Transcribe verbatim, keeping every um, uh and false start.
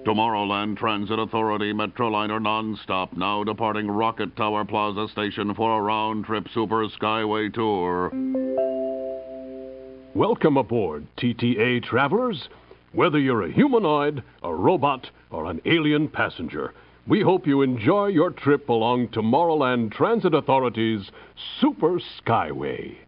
Tomorrowland Transit Authority Metroliner non-stop, now departing Rocket Tower Plaza Station for a round-trip Super Skyway tour. Welcome aboard, T T A travelers. Whether you're a humanoid, a robot, or an alien passenger, we hope you enjoy your trip along Tomorrowland Transit Authority's Super Skyway.